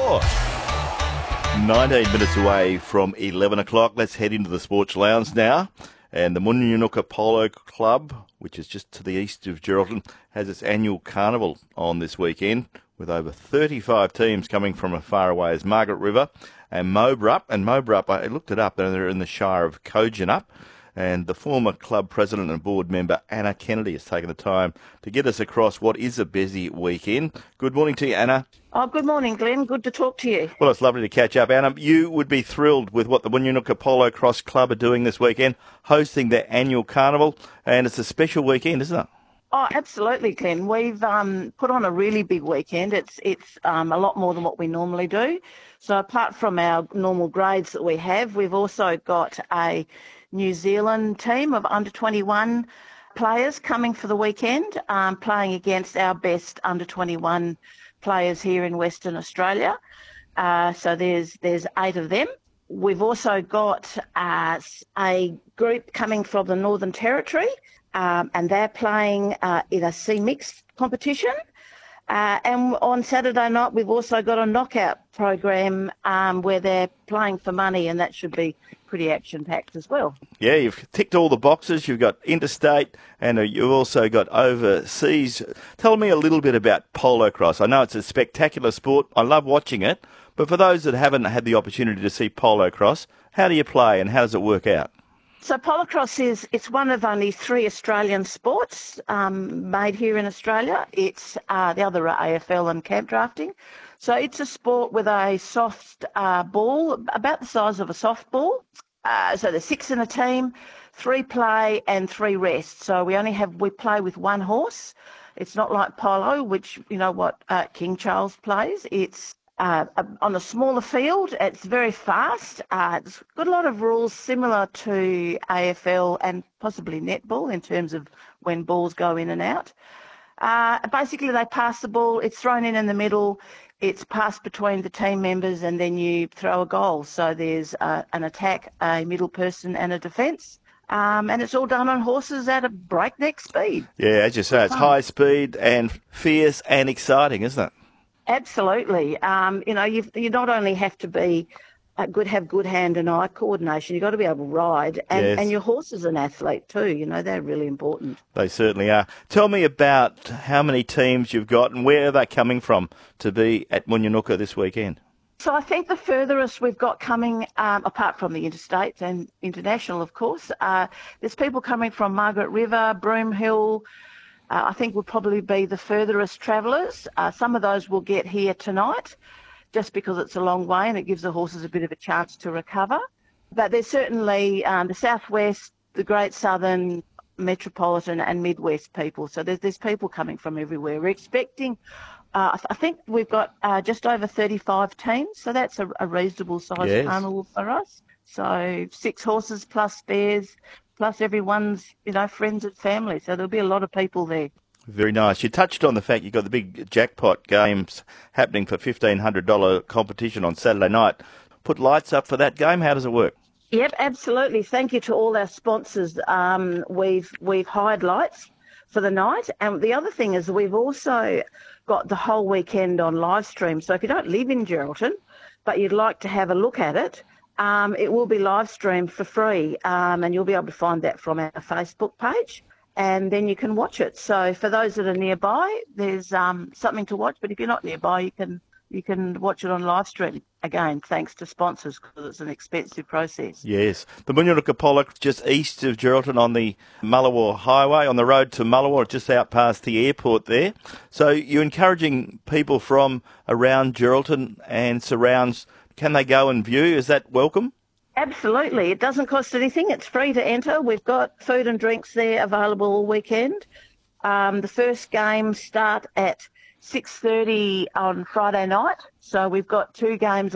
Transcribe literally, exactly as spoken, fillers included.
score. nineteen minutes away from eleven o'clock. Let's head into the Sports Lounge now. And the Munyunuka Polo Club, which is just to the east of Geraldton, has its annual carnival on this weekend with over thirty-five teams coming from as far away as Margaret River and Mobrup. And Mobrup, I looked it up, and they're in the Shire of Kojonup. And the former club president and board member, Anna Kennedy, has taken the time to get us across what is a busy weekend. Good morning to you, Anna. Oh, good morning, Glenn. Good to talk to you. Well, it's lovely to catch up, Anna. You would be thrilled with what the Munyunuka Polo Cross Club are doing this weekend, hosting their annual carnival, and it's a special weekend, isn't it? Oh, absolutely, Glenn. We've um, put on a really big weekend. It's it's um, a lot more than what we normally do. So apart from our normal grades that we have, we've also got a New Zealand team of under twenty-one players coming for the weekend, um, playing against our best under twenty-one players here in Western Australia. Uh, so there's there's eight of them. We've also got uh, a group coming from the Northern Territory, um, and they're playing uh, in a C-Mix competition. Uh, and on Saturday night, we've also got a knockout program um, where they're playing for money, and that should be pretty action-packed as well. Yeah, you've ticked all the boxes. You've got interstate, and you've also got overseas. Tell me a little bit about polo cross. I know it's a spectacular sport. I love watching it. But for those that haven't had the opportunity to see polo cross, how do you play and how does it work out? So polocrosse is it's one of only three Australian sports um, made here in Australia. It's uh, the other are A F L and camp drafting. So it's a sport with a soft uh, ball, about the size of a softball. Uh, so there's six in a team, three play and three rest. So we only have we play with one horse. It's not like polo, which you know what uh, King Charles plays. It's Uh, on a smaller field. It's very fast. Uh, it's got a lot of rules similar to A F L and possibly netball in terms of when balls go in and out. Uh, basically, they pass the ball. It's thrown in in the middle. It's passed between the team members, and then you throw a goal. So there's uh, an attack, a middle person, and a defence. Um, and it's all done on horses at a breakneck speed. Yeah, as you say, it's high speed and fierce and exciting, isn't it? Absolutely. Um, you know, you you not only have to be a good, have good hand and eye coordination, you've got to be able to ride, and, Yes. and your horse is an athlete too. You know, they're really important. They certainly are. Tell me about how many teams you've got and where are they coming from to be at Munyunuka this weekend? So I think the furthest we've got coming, um, apart from the interstate and international, of course, uh, there's people coming from Margaret River, Broomhill. Uh, I think will probably be the furthest travellers. Uh, some of those will get here tonight just because it's a long way and it gives the horses a bit of a chance to recover. But there's certainly um, the Southwest, the Great Southern, Metropolitan and Midwest people. So there's, there's people coming from everywhere. We're expecting, uh, I, th- I think we've got uh, just over thirty-five teams. So that's a, a reasonable size Yes. carnival for us. So six horses plus spares, plus everyone's, you know, friends and family. So there'll be a lot of people there. Very nice. You touched on the fact you've got the big jackpot games happening for fifteen hundred dollars competition on Saturday night. Put lights up for that game. How does it work? Yep, absolutely. Thank you to all our sponsors. Um, we've we've hired lights for the night. And the other thing is we've also got the whole weekend on live stream. So if you don't live in Geraldton, but you'd like to have a look at it, Um, it will be live streamed for free, um, and you'll be able to find that from our Facebook page, and then you can watch it. So for those that are nearby, there's um, something to watch, but if you're not nearby, you can you can watch it on live stream. Again, thanks to sponsors, because it's an expensive process. Yes. The Munyunuka Polo, just east of Geraldton on the Mullawar Highway, on the road to Mullawar, just out past the airport there. So you're encouraging people from around Geraldton and surrounds. Can they go and view? Is that welcome? Absolutely. It doesn't cost anything. It's free to enter. We've got food and drinks there available all weekend. Um, the first games start at six thirty on Friday night. So we've got two games